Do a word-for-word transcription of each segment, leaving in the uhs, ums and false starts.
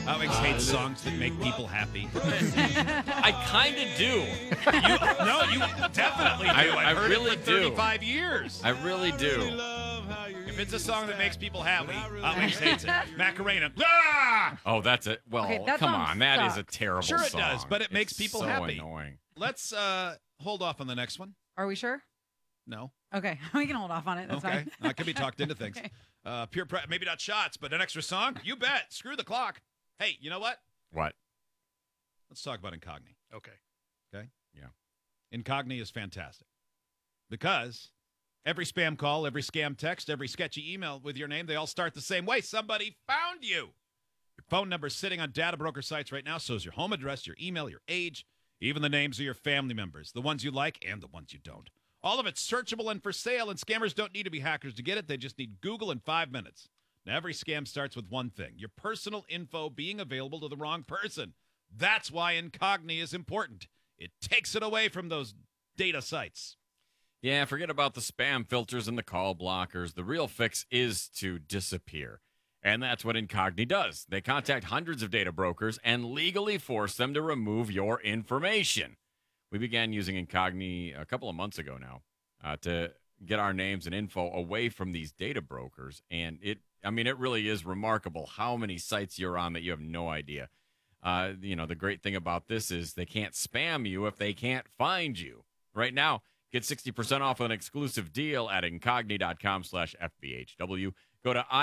Alex hates songs that make people happy. I kind of do. You, no, you definitely do. I- I've I heard really it for do. thirty-five years. I really do. If it's a song that makes people happy, Alex hates it. Macarena. Ah! Oh, that's it. Well, Okay, that come song on. That is a sucks. terrible Sure it song. does, but it It's makes people so happy. annoying. Let's uh, hold off on the next one. Are we sure? No. Okay, we can hold off on it. That's Okay. fine. I could be talked into things. Okay. Uh, pure, pre- maybe not shots, but an extra song? You bet. Screw the clock. Hey, you know what? What? Let's talk about Incogni. Okay. Okay? Yeah. Incogni is fantastic because every spam call, every scam text, every sketchy email with your name, they all start the same way. Somebody found you. Your phone number is sitting on data broker sites right now, so is your home address, your email, your age, even the names of your family members, the ones you like and the ones you don't. All of it's searchable and for sale, and scammers don't need to be hackers to get it. They just need Google in five minutes. Now, every scam starts with one thing, your personal info being available to the wrong person. That's why Incogni is important. It takes it away from those data sites. Yeah, forget about the spam filters and the call blockers. The real fix is to disappear. And that's what Incogni does. They contact hundreds of data brokers and legally force them to remove your information. We began using Incogni a couple of months ago now uh, to get our names and info away from these data brokers. And it, I mean, it really is remarkable how many sites you're on that you have no idea. Uh, you know, the great thing about this is they can't spam you if they can't find you. Right now, get sixty percent off an exclusive deal at incogni.com slash FBHW. Go to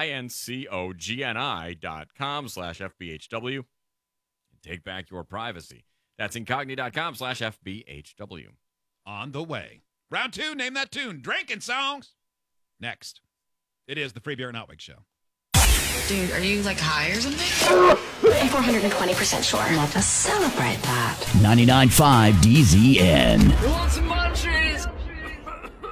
incogni dot com slash FBHW and take back your privacy. That's incogni.com slash FBHW. On the way. Round two, name that tune. Drinking songs. Next. It is the Free Beer and Outwig Show. Dude, are you like high or something? I'm four hundred twenty percent sure. Let us celebrate that. ninety-nine point five D Z N. Who wants some munchies?